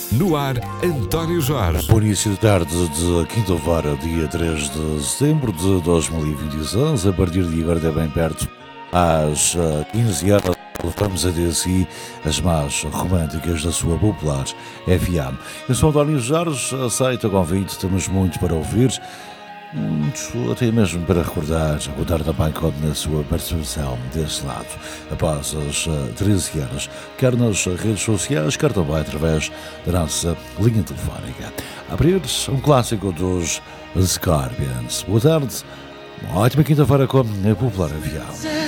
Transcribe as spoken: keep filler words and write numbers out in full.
No ar, António Jorge. Bom início de tarde de quinta-feira, dia três de setembro de dois mil e vinte e seis. A partir de agora, é bem perto, às quinze horas, levamos a D S I as mais românticas da sua popular F M. Eu sou António Jorge, aceito o convite, temos muito para ouvir, muito até mesmo para recordar, recordar também conto na sua participação desse lado, após as treze horas, quer nas redes sociais, quer também através da nossa linha telefónica. A abrir um clássico dos Scorpions. Boa tarde, uma ótima quinta-feira com a popular F M.